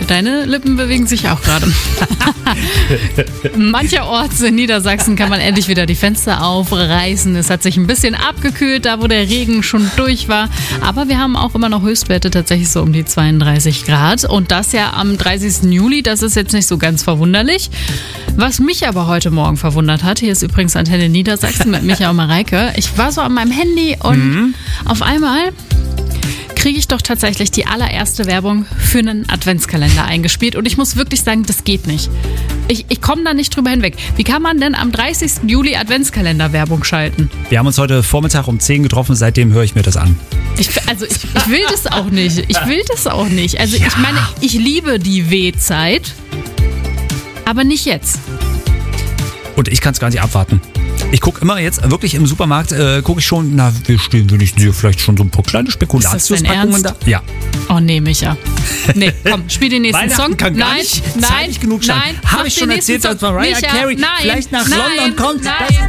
Deine Lippen bewegen sich auch gerade. Mancherorts in Niedersachsen kann man endlich wieder die Fenster aufreißen. Es hat sich ein bisschen abgekühlt, da wo der Regen schon durch war. Aber wir haben auch immer noch Höchstwerte tatsächlich so um die 32 Grad. Und das ja am 30. Juli, das ist jetzt nicht so ganz verwunderlich. Was mich aber heute Morgen verwundert hat, hier ist übrigens Antenne Niedersachsen mit Micha und Mareike. Ich war so an meinem Handy und auf einmal kriege ich doch tatsächlich die allererste Werbung für einen Adventskalender eingespielt. Und ich muss wirklich sagen, das geht nicht. Ich komme da nicht drüber hinweg. Wie kann man denn am 30. Juli Adventskalender-Werbung schalten? Wir haben uns heute Vormittag um 10 getroffen, seitdem höre ich mir das an. Ich will das auch nicht. Also ich meine, ich liebe die W-Zeit, aber nicht jetzt. Und ich kann es gar nicht abwarten. Ich gucke immer jetzt wirklich im Supermarkt, gucke ich schon, wir stehen wenigstens hier vielleicht schon so ein paar kleine Spekulatiuspackungen da. Ja. Oh nee, Micha. Nee, komm, spiel den nächsten Song. Kann gar nicht zeitig genug sein. Habe ich schon erzählt, dass Mariah Carey vielleicht nach London kommt? Nein.